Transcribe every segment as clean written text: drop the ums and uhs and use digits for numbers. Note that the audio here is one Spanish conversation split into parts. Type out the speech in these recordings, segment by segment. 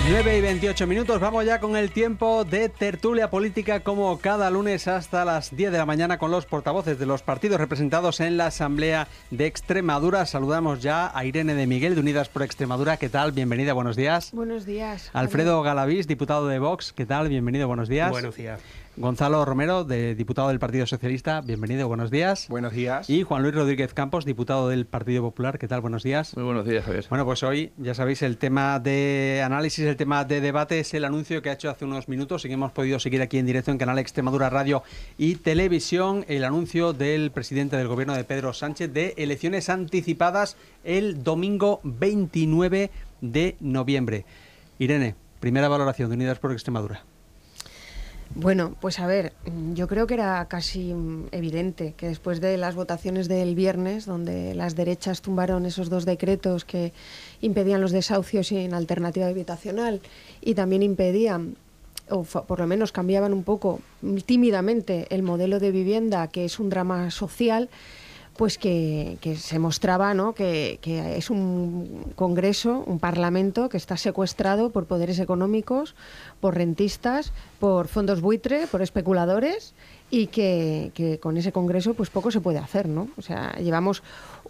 9:28, vamos ya con el tiempo de tertulia política como cada lunes hasta las 10 de la mañana con los portavoces de los partidos representados en la Asamblea de Extremadura. Saludamos ya a Irene de Miguel de Unidas por Extremadura. ¿Qué tal? Bienvenida, buenos días. Buenos días. Alfredo Galavís, diputado de Vox. ¿Qué tal? Bienvenido, buenos días. Buenos días. Gonzalo Romero, diputado del Partido Socialista. Bienvenido, buenos días. Buenos días. Y Juan Luis Rodríguez Campos, diputado del Partido Popular. ¿Qué tal? Buenos días. Muy buenos días, Javier. Bueno, pues hoy, ya sabéis, el tema de análisis, el tema de debate es el anuncio que ha hecho hace unos minutos y que hemos podido seguir aquí en directo en Canal Extremadura Radio y Televisión, el anuncio del presidente del Gobierno de Pedro Sánchez de elecciones anticipadas el domingo 29 de noviembre. Irene, primera valoración de Unidas por Extremadura. Bueno, pues a ver, yo creo que era casi evidente que después de las votaciones del viernes, donde las derechas tumbaron esos 2 decretos que impedían los desahucios sin alternativa habitacional y también impedían, o por lo menos cambiaban un poco tímidamente el modelo de vivienda, que es un drama social, pues que se mostraba, ¿no?, que es un Congreso, un Parlamento que está secuestrado por poderes económicos, por rentistas, por fondos buitre, por especuladores y que con ese Congreso pues poco se puede hacer, ¿no? O sea, llevamos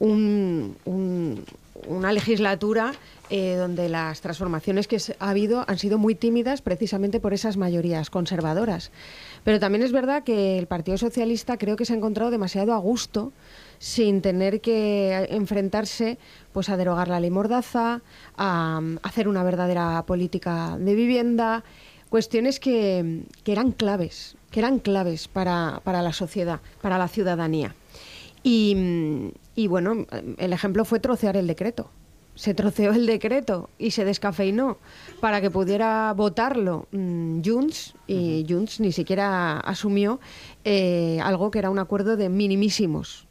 una legislatura donde las transformaciones que ha habido han sido muy tímidas precisamente por esas mayorías conservadoras. Pero también es verdad que el Partido Socialista creo que se ha encontrado demasiado a gusto sin tener que enfrentarse pues a derogar la ley Mordaza, a hacer una verdadera política de vivienda, cuestiones que eran claves para la sociedad, para la ciudadanía. Y bueno, el ejemplo fue trocear el decreto. Se troceó el decreto y se descafeinó para que pudiera votarlo Junts, y Junts ni siquiera asumió algo que era un acuerdo de minimísimos.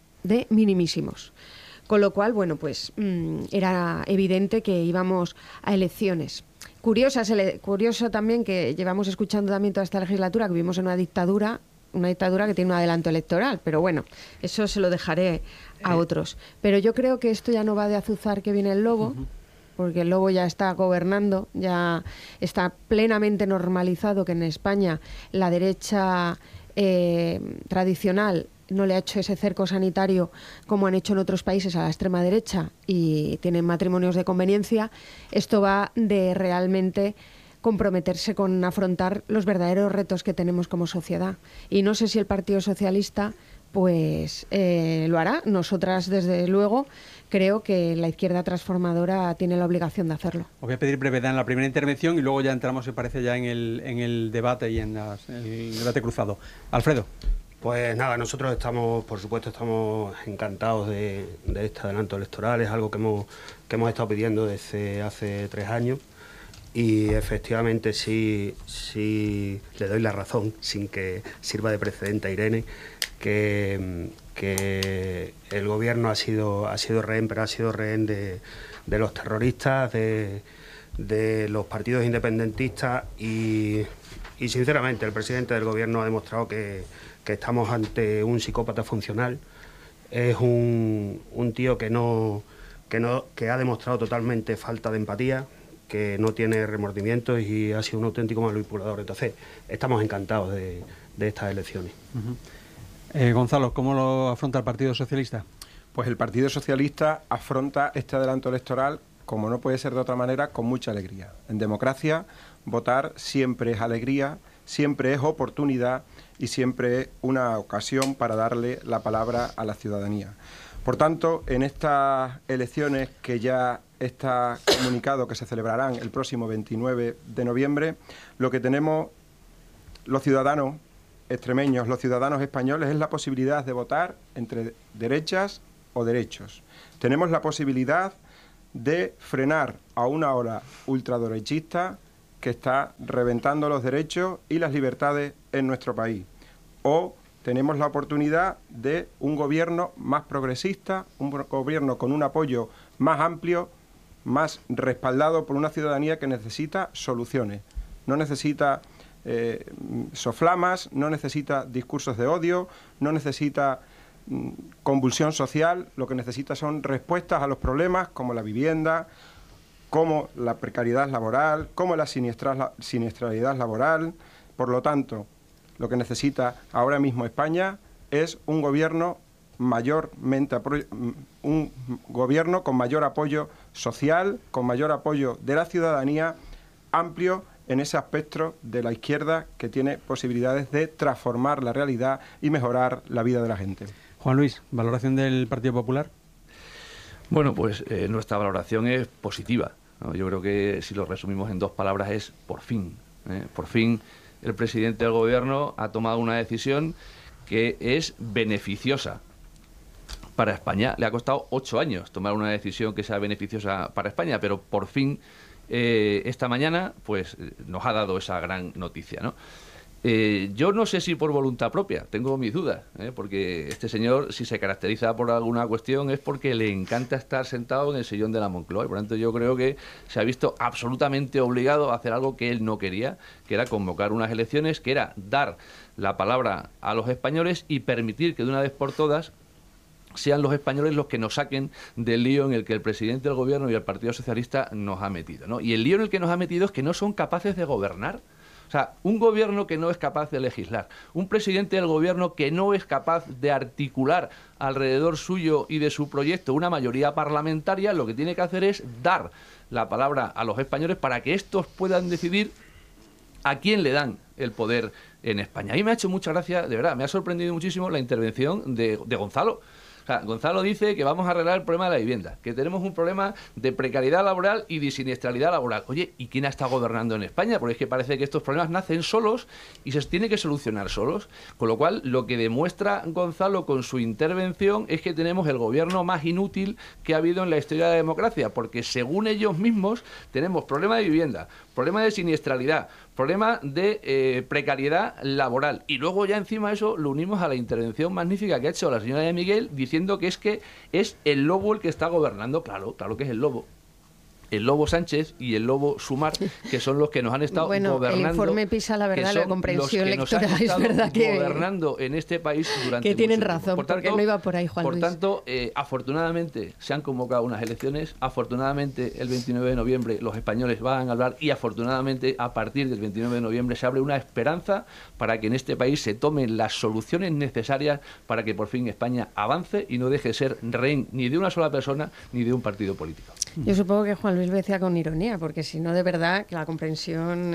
Con lo cual, bueno, pues era evidente que íbamos a elecciones. Curioso también que llevamos escuchando también toda esta legislatura que vivimos en una dictadura que tiene un adelanto electoral, pero bueno, eso se lo dejaré a otros. Pero yo creo que esto ya no va de azuzar que viene el lobo, porque el lobo ya está gobernando, ya está plenamente normalizado que en España la derecha tradicional no le ha hecho ese cerco sanitario como han hecho en otros países a la extrema derecha y tienen matrimonios de conveniencia. Esto va de realmente comprometerse con afrontar los verdaderos retos que tenemos como sociedad. Y no sé si el Partido Socialista pues lo hará. Nosotras, desde luego, creo que la izquierda transformadora tiene la obligación de hacerlo. Os voy a pedir brevedad en la primera intervención y luego ya entramos, me parece, ya en el debate y en el debate cruzado. Alfredo. Pues nada, nosotros por supuesto, estamos encantados de este adelanto electoral. Es algo que hemos estado pidiendo desde hace 3 años. Y efectivamente sí le doy la razón, sin que sirva de precedente a Irene, que el gobierno ha sido rehén, pero ha sido rehén de los terroristas, de los partidos independentistas y sinceramente el presidente del gobierno ha demostrado que estamos ante un psicópata funcional. Es un tío que ha demostrado totalmente falta de empatía, que no tiene remordimientos y ha sido un auténtico manipulador. Entonces, estamos encantados de estas elecciones. Gonzalo, ¿cómo lo afronta el Partido Socialista? Pues el Partido Socialista afronta este adelanto electoral, como no puede ser de otra manera, con mucha alegría. En democracia, votar siempre es alegría, siempre es oportunidad y siempre es una ocasión para darle la palabra a la ciudadanía. Por tanto, en estas elecciones que ya está comunicado que se celebrarán el próximo 29 de noviembre, lo que tenemos los ciudadanos extremeños, los ciudadanos españoles, es la posibilidad de votar entre derechas o derechos. Tenemos la posibilidad de frenar a una ola ultraderechista que está reventando los derechos y las libertades en nuestro país. O tenemos la oportunidad de un gobierno más progresista, un gobierno con un apoyo más amplio, más respaldado por una ciudadanía que necesita soluciones. No necesita soflamas, no necesita discursos de odio, no necesita convulsión social. Lo que necesita son respuestas a los problemas como la vivienda, como la precariedad laboral, como la siniestralidad laboral. Por lo tanto, lo que necesita ahora mismo España es un gobierno un gobierno con mayor apoyo social, con mayor apoyo de la ciudadanía, amplio en ese aspecto de la izquierda que tiene posibilidades de transformar la realidad y mejorar la vida de la gente. Juan Luis, ¿valoración del Partido Popular? Bueno, pues nuestra valoración es positiva, ¿no? Yo creo que si lo resumimos en 2 palabras es por fin. Por fin el presidente del Gobierno ha tomado una decisión que es beneficiosa para España. Le ha costado 8 años tomar una decisión que sea beneficiosa para España, pero por fin esta mañana pues nos ha dado esa gran noticia, ¿no? Yo no sé si por voluntad propia, tengo mis dudas, porque este señor, si se caracteriza por alguna cuestión, es porque le encanta estar sentado en el sillón de la Moncloa, y por lo tanto yo creo que se ha visto absolutamente obligado a hacer algo que él no quería, que era convocar unas elecciones, que era dar la palabra a los españoles y permitir que de una vez por todas sean los españoles los que nos saquen del lío en el que el presidente del Gobierno y el Partido Socialista nos ha metido, ¿no? Y el lío en el que nos ha metido es que no son capaces de gobernar. O sea, un gobierno que no es capaz de legislar, un presidente del gobierno que no es capaz de articular alrededor suyo y de su proyecto una mayoría parlamentaria, lo que tiene que hacer es dar la palabra a los españoles para que estos puedan decidir a quién le dan el poder en España. A mí me ha hecho mucha gracia, de verdad, me ha sorprendido muchísimo la intervención de Gonzalo. O sea, Gonzalo dice que vamos a arreglar el problema de la vivienda, que tenemos un problema de precariedad laboral y de siniestralidad laboral. Oye, ¿y quién ha estado gobernando en España? Porque es que parece que estos problemas nacen solos y se tienen que solucionar solos. Con lo cual, lo que demuestra Gonzalo con su intervención es que tenemos el gobierno más inútil que ha habido en la historia de la democracia, porque según ellos mismos tenemos problema de vivienda, problema de siniestralidad, problema de precariedad laboral. Y luego ya encima de eso lo unimos a la intervención magnífica que ha hecho la señora de Miguel diciendo que es el lobo el que está gobernando. Claro que es el lobo. El lobo Sánchez y el lobo Sumar, que son los que nos han estado gobernando. El informe PISA, la verdad, la comprensión lectoral es verdad que gobernando en este país durante que tienen mucho razón, tiempo. porque no iba por ahí, Juan Luis. Por tanto, afortunadamente se han convocado unas elecciones, afortunadamente el 29 de noviembre los españoles van a hablar y afortunadamente a partir del 29 de noviembre se abre una esperanza para que en este país se tomen las soluciones necesarias para que por fin España avance y no deje de ser rehén ni de una sola persona ni de un partido político. Yo supongo que Juan Luis lo decía con ironía, porque si no, de verdad, que la comprensión,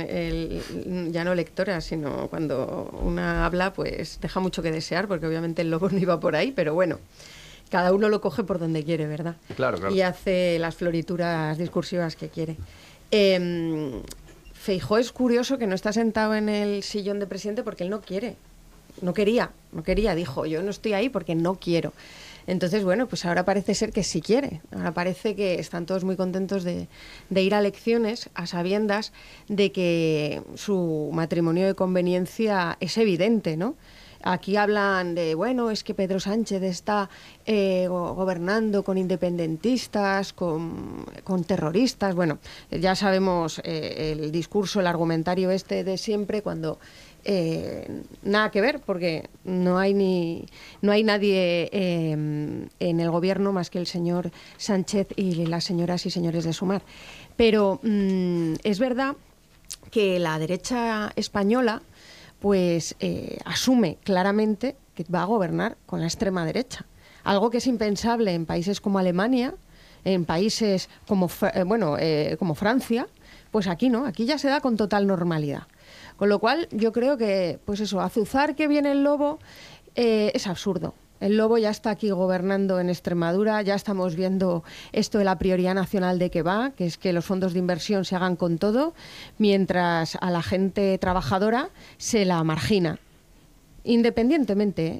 ya no lectora, sino cuando una habla, pues deja mucho que desear, porque obviamente el lobo no iba por ahí, pero bueno, cada uno lo coge por donde quiere, ¿verdad? Claro. Y hace las florituras discursivas que quiere. Feijóo es curioso que no está sentado en el sillón de presidente porque él no quiere. No quería, dijo, yo no estoy ahí porque no quiero. Entonces, bueno, pues ahora parece ser que sí quiere. Ahora parece que están todos muy contentos de ir a elecciones a sabiendas de que su matrimonio de conveniencia es evidente, ¿no? Aquí hablan de, bueno, es que Pedro Sánchez está gobernando con independentistas, con terroristas. Bueno, ya sabemos el discurso, el argumentario este de siempre cuando... nada que ver, porque no hay nadie en el gobierno más que el señor Sánchez y las señoras y señores de Sumar. Pero es verdad que la derecha española pues asume claramente que va a gobernar con la extrema derecha, algo que es impensable en países como Alemania, en países como Francia. Pues aquí no, aquí ya se da con total normalidad. Con lo cual, yo creo que, pues eso, azuzar que viene el lobo es absurdo. El lobo ya está aquí gobernando en Extremadura, ya estamos viendo esto de la prioridad nacional de que va, que es que los fondos de inversión se hagan con todo, mientras a la gente trabajadora se la margina, independientemente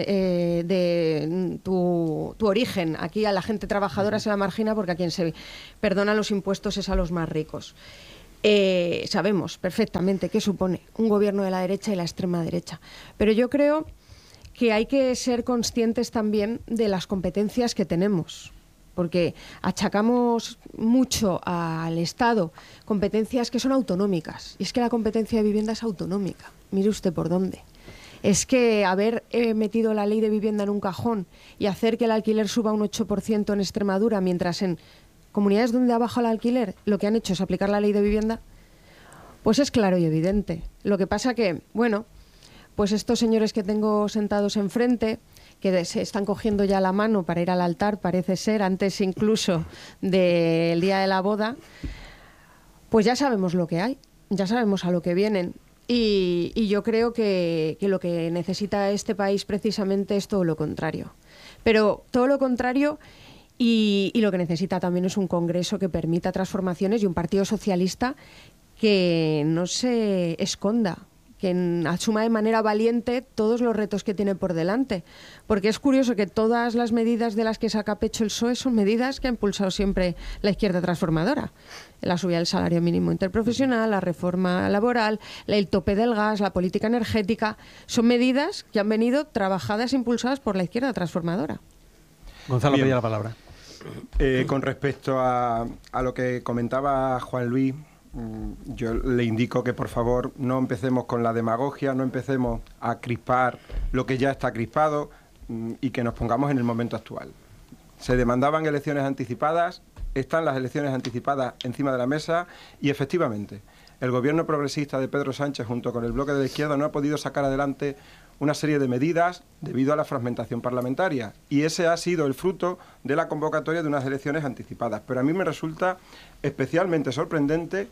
de tu origen. Aquí a la gente trabajadora se la margina porque a quien se perdona los impuestos es a los más ricos. Sabemos perfectamente qué supone un gobierno de la derecha y la extrema derecha, pero yo creo que hay que ser conscientes también de las competencias que tenemos, porque achacamos mucho al Estado competencias que son autonómicas, y es que la competencia de vivienda es autonómica. Mire usted por dónde. Es que haber metido la ley de vivienda en un cajón y hacer que el alquiler suba un 8% en Extremadura, mientras en comunidades donde ha bajado el alquiler lo que han hecho es aplicar la ley de vivienda, pues es claro y evidente. Lo que pasa que, bueno, pues estos señores que tengo sentados enfrente, que se están cogiendo ya la mano para ir al altar, parece ser, antes incluso del día de la boda, pues ya sabemos lo que hay, ya sabemos a lo que vienen. Y yo creo que lo que necesita este país precisamente es todo lo contrario. Pero todo lo contrario, y lo que necesita también es un Congreso que permita transformaciones y un Partido Socialista que no se esconda, que asuma de manera valiente todos los retos que tiene por delante. Porque es curioso que todas las medidas de las que saca pecho el PSOE son medidas que ha impulsado siempre la izquierda transformadora. La subida del salario mínimo interprofesional, la reforma laboral, el tope del gas, la política energética, son medidas que han venido trabajadas e impulsadas por la izquierda transformadora. Gonzalo, pedía la palabra. Con respecto a lo que comentaba Juan Luis, yo le indico que por favor no empecemos con la demagogia, no empecemos a crispar lo que ya está crispado y que nos pongamos en el momento actual. Se demandaban elecciones anticipadas, están las elecciones anticipadas encima de la mesa y efectivamente el gobierno progresista de Pedro Sánchez junto con el bloque de la izquierda no ha podido sacar adelante una serie de medidas debido a la fragmentación parlamentaria y ese ha sido el fruto de la convocatoria de unas elecciones anticipadas. Pero a mí me resulta especialmente sorprendente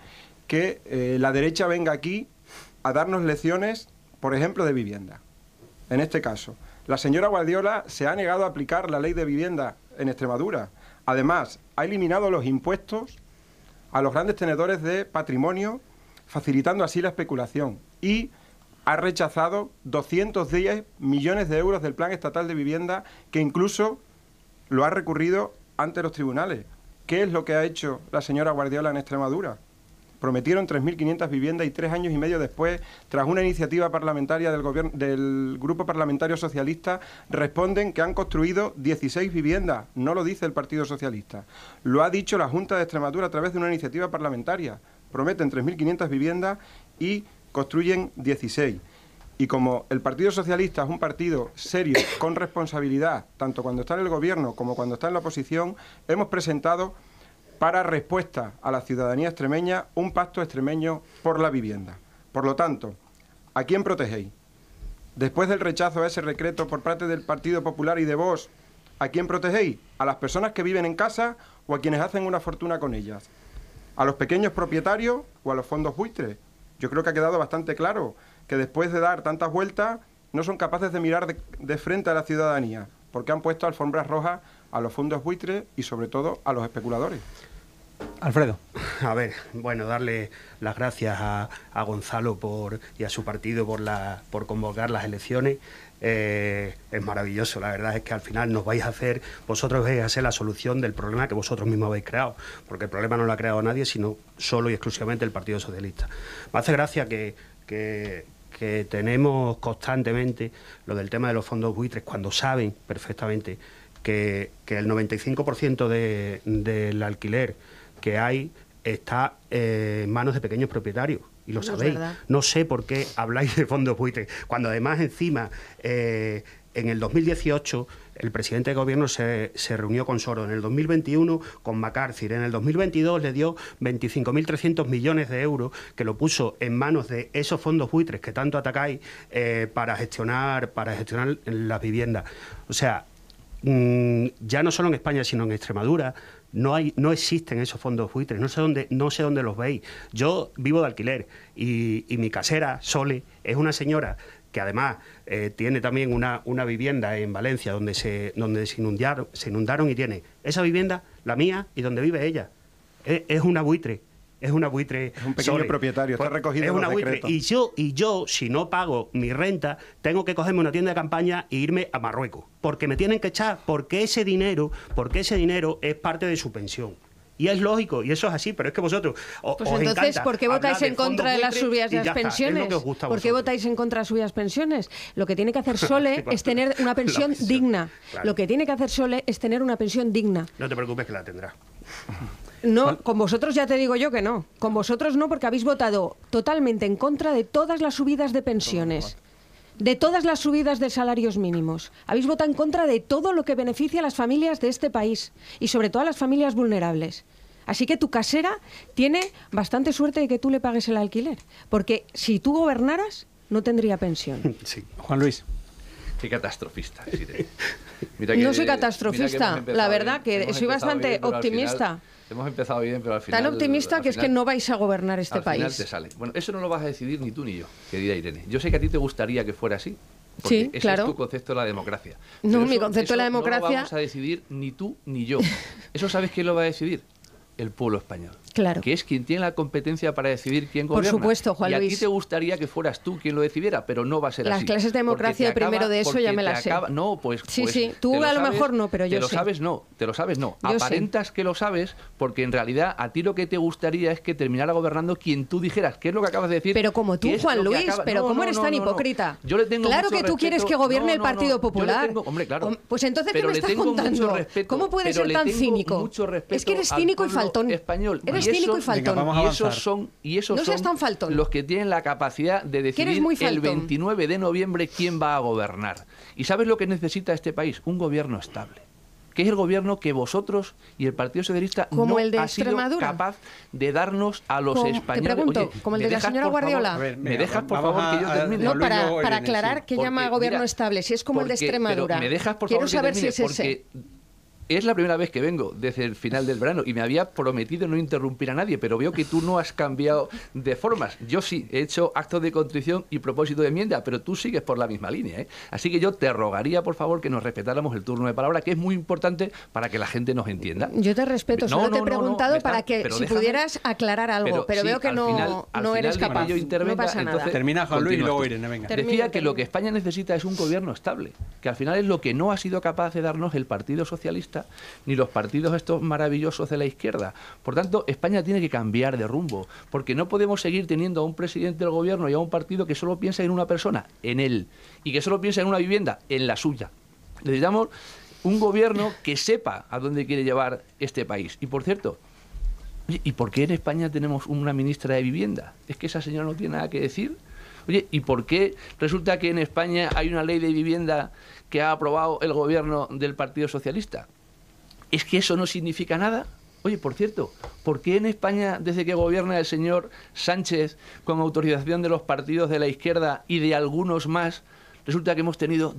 que la derecha venga aquí a darnos lecciones, por ejemplo, de vivienda. En este caso, la señora Guardiola se ha negado a aplicar la ley de vivienda en Extremadura. Además, ha eliminado los impuestos a los grandes tenedores de patrimonio, facilitando así la especulación y ha rechazado 210 millones de euros del Plan Estatal de Vivienda, que incluso lo ha recurrido ante los tribunales. ¿Qué es lo que ha hecho la señora Guardiola en Extremadura? Prometieron 3.500 viviendas y 3 años y medio después, tras una iniciativa parlamentaria del Grupo Parlamentario Socialista, responden que han construido 16 viviendas. No lo dice el Partido Socialista. Lo ha dicho la Junta de Extremadura a través de una iniciativa parlamentaria. Prometen 3.500 viviendas y construyen 16. Y como el Partido Socialista es un partido serio, con responsabilidad, tanto cuando está en el gobierno como cuando está en la oposición, hemos presentado para respuesta a la ciudadanía extremeña un pacto extremeño por la vivienda. Por lo tanto, ¿a quién protegéis? Después del rechazo a ese decreto por parte del Partido Popular y de Vox, ¿a quién protegéis? ¿A las personas que viven en casa o a quienes hacen una fortuna con ellas? ¿A los pequeños propietarios o a los fondos buitres? Yo creo que ha quedado bastante claro que después de dar tantas vueltas no son capaces de mirar de frente a la ciudadanía, porque han puesto alfombras rojas a los fondos buitres y sobre todo a los especuladores. Alfredo. A ver, bueno, darle las gracias a Gonzalo y a su partido por convocar las elecciones. Es maravilloso, la verdad es que al final vosotros vais a ser la solución del problema que vosotros mismos habéis creado, porque el problema no lo ha creado nadie, sino solo y exclusivamente el Partido Socialista. Me hace gracia que tenemos constantemente lo del tema de los fondos buitres, cuando saben perfectamente que el 95% del alquiler que hay está en manos de pequeños propietarios. Y lo sabéis. No sé por qué habláis de fondos buitres, cuando además encima en el 2018 el presidente de gobierno se reunió con Soros, en el 2021 con McCarthy, en el 2022 le dio 25.300 millones de euros que lo puso en manos de esos fondos buitres que tanto atacáis para gestionar las viviendas. O sea, ya no solo en España sino en Extremadura no existen esos fondos buitres, no sé dónde los veis. Yo vivo de alquiler y mi casera, Sole, es una señora que además tiene también una vivienda en Valencia donde se inundaron y tiene esa vivienda, la mía, y donde vive ella. Es una buitre. Es una buitre. Es un pequeño propietario, está recogido en los decretos. Y yo, si no pago mi renta, tengo que cogerme una tienda de campaña e irme a Marruecos. Porque me tienen que echar, porque ese dinero es parte de su pensión. Y es lógico, y eso es así, pero es que vosotros pues os entonces, ¿por qué votáis en contra de las subidas de las pensiones? ¿Por qué votáis en contra de las subidas de pensiones? Lo que tiene que hacer Sole es tener una pensión digna. Claro. Lo que tiene que hacer Sole es tener una pensión digna. No te preocupes que la tendrá. No, con vosotros ya te digo yo que no. Con vosotros no, porque habéis votado totalmente en contra de todas las subidas de pensiones. de todas las subidas de salarios mínimos. Habéis votado en contra de todo lo que beneficia a las familias de este país y sobre todo a las familias vulnerables. Así que tu casera tiene bastante suerte de que tú le pagues el alquiler, porque si tú gobernaras no tendría pensión. Sí. Juan Luis. Qué catastrofista. No soy catastrofista, la verdad que soy bastante optimista. Hemos empezado bien, pero al final... Tan optimista que es que no vais a gobernar este país. Al final te sale. Bueno, eso no lo vas a decidir ni tú ni yo, querida Irene. Yo sé que a ti te gustaría que fuera así. Porque Sí, ese claro. es tu concepto de la democracia. No, Pero mi concepto de la democracia... No lo vamos a decidir ni tú ni yo. ¿Eso sabes quién lo va a decidir? El pueblo español. Claro. Que es quien tiene la competencia para decidir quién Por gobierna. supuesto, Juan y a Luis. ti te gustaría que fueras tú quien lo decidiera, pero no va a ser Las así. clases de democracia, Porque te primero de eso porque ya me te las sé. No, pues... Sí, pues sí. Tú te a lo sabes, mejor no, pero yo te lo sé. sabes, no. Te lo sabes, no. Yo sé. Aparentas que lo sabes porque en realidad a ti lo que te gustaría es que terminara gobernando quien tú dijeras. ¿Qué es lo que acabas de decir? Pero como tú, ¿Qué es Juan lo que Luis, acaba- pero No, ¿cómo no, eres no, tan no, no. hipócrita? Yo le tengo Claro mucho que tú quieres respeto. que gobierne el No, Partido yo le Popular. tengo- hombre, claro. Pues entonces, ¿qué Pero me le estás tengo mucho contando? respeto, ¿Cómo puedes pero ser le tan tengo cínico? mucho respeto Es que eres al cínico y pueblo faltón. español. Eres Y cínico y eso- faltón. Venga, vamos a Y esos avanzar. son, No seas tan faltón. los que tienen la capacidad de eres decidir muy el faltón. 29 de noviembre quién va a gobernar. ¿Y sabes lo que necesita este país? Un gobierno estable. Que es el gobierno que vosotros y el Partido Socialista Como no el de ha sido Extremadura. capaz de darnos a los Te españoles. pregunto, Oye, como el ¿me de la dejas, señora por favor? Guardiola? A ver, ¿Me venga, dejas, por vamos favor, que yo a- termine? No, Juan Luis, luego para Irene, sí. aclarar qué Porque, llama gobierno mira, estable, si es como el de porque- Extremadura. pero me dejas, por Quiero favor, saber que si termine, es ese. porque es la primera vez que vengo desde el final del verano y me había prometido no interrumpir a nadie, pero veo que tú no has cambiado de formas. Yo sí, he hecho actos de contrición y propósito de enmienda, pero tú sigues por la misma línea, ¿eh? Así que yo te rogaría, por favor, que nos respetáramos el turno de palabra, que es muy importante para que la gente nos entienda. Yo te respeto, No, solo te he no, no, preguntado no, para que pero si déjame. pudieras aclarar algo, pero sí, veo que al no, final- no al eres final de que capaz. yo No intervenga, pasa nada. entonces- Termina Juan Luis y Continúas luego tú. Irene, venga. Termina, Decía que lo termina. que España necesita es un gobierno estable, que al final es lo que no ha sido capaz de darnos el Partido Socialista ni los partidos estos maravillosos de la izquierda. Por tanto, España tiene que cambiar de rumbo, porque no podemos seguir teniendo a un presidente del gobierno y a un partido que solo piensa en una persona, en él, y que solo piensa en una vivienda, en la suya. Necesitamos un gobierno que sepa a dónde quiere llevar este país. Y por cierto, oye, ¿y por qué en España tenemos una ministra de Vivienda? ¿Es que esa señora no tiene nada que decir? Oye, ¿y por qué resulta que en España hay una ley de vivienda que ha aprobado el gobierno del Partido Socialista? ¿Es que eso no significa nada? Oye, por cierto, ¿por qué en España, desde que gobierna el señor Sánchez, con autorización de los partidos de la izquierda y de algunos más, resulta que hemos tenido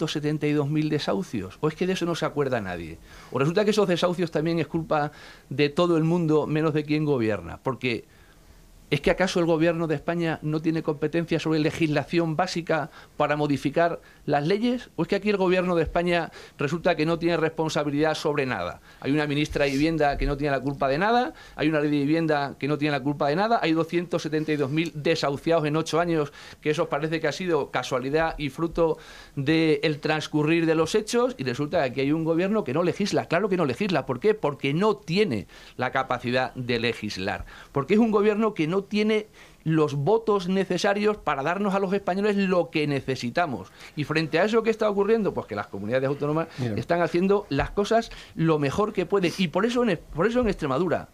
272.000 desahucios? ¿O es que de eso no se acuerda nadie? ¿O resulta que esos desahucios también es culpa de todo el mundo menos de quien gobierna? Porque ¿es que acaso el gobierno de España no tiene competencia sobre legislación básica para modificar las leyes? ¿O es que aquí el gobierno de España resulta que no tiene responsabilidad sobre nada? Hay una ministra de Vivienda que no tiene la culpa de nada, hay una ley de vivienda que no tiene la culpa de nada, hay 272.000 desahuciados en 8 años, que eso parece que ha sido casualidad y fruto del transcurrir de los hechos, y resulta que aquí hay un gobierno que no legisla. Claro que no legisla. ¿Por qué? Porque no tiene la capacidad de legislar. Porque es un gobierno que no tiene los votos necesarios para darnos a los españoles lo que necesitamos. Y frente a eso, ¿qué está ocurriendo? Pues que las comunidades autónomas están haciendo las cosas lo mejor que pueden. Y por eso en Extremadura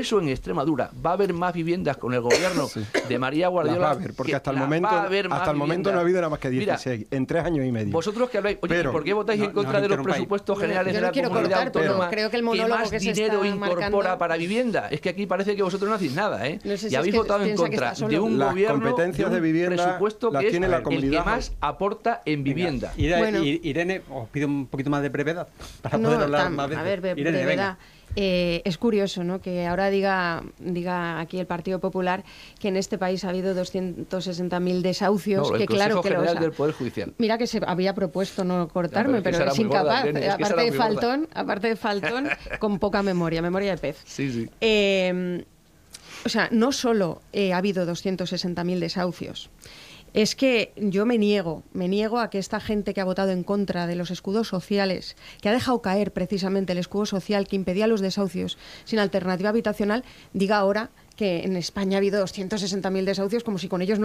va a haber más viviendas con el gobierno de María Guardiola. Las va a haber, porque hasta el momento no ha habido nada más que 16, Mira, en 3 años y medio. Vosotros que habláis, oye, Pero, ¿por qué votáis en contra de los presupuestos generales Yo de no la quiero comunidad cortar, pero autónoma creo que el que monólogo más que se dinero está incorpora marcando- para vivienda? Es que aquí parece que vosotros no hacéis nada, ¿eh? No sé si Y es habéis que votado en piensa que contra está solo. de un Las gobierno, competencias de vivienda presupuesto las que es tiene la el comunidad. que más aporta en vivienda. Bueno. Irene, os pido un poquito más de brevedad para No, poder hablar más veces. a ver, Irene, brevedad. venga. Es curioso, ¿no?, que ahora diga aquí el Partido Popular que en este país ha habido 260.000 desahucios, No, el que claro Consejo que los General ha. del Poder Judicial. Mira que se había propuesto no cortarme, Ya, pero es que pero será es muy gorda, incapaz. Irene, es que aparte será de muy gorda. faltón, con poca memoria de pez. Sí, sí. O sea, no solo ha habido 260.000 desahucios, es que yo me niego a que esta gente que ha votado en contra de los escudos sociales, que ha dejado caer precisamente el escudo social que impedía los desahucios sin alternativa habitacional, diga ahora que en España ha habido 260.000 desahucios como si con ellos no